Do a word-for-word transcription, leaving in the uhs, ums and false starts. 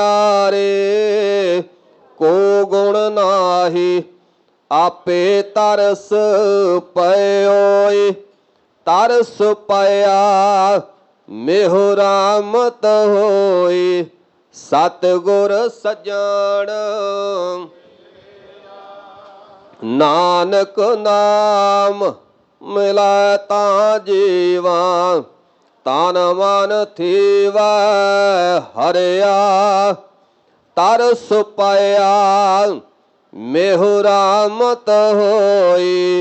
ਰੇ ਕੋ ਗੁਣ ਨਾਹੀ, ਆਪੇ ਤਰਸ ਪਇਓਏ। ਤਰਸ ਪਇਆ ਮਿਹੁ ਰਾਮਤ ਹੋਈ, ਸਤਿਗੁਰ ਸੱਜਣ ਨਾਨਕ ਨਾਮ ਮਿਲੈ ਤਾਂ ਜੀਵਾ। ਤਨ ਮਨ ਥੀਵੈ ਹਰਿਆ, ਤਰਸ ਪਇਆ ਮਿਹੁ ਰਾਮਤ ਹੋਈ।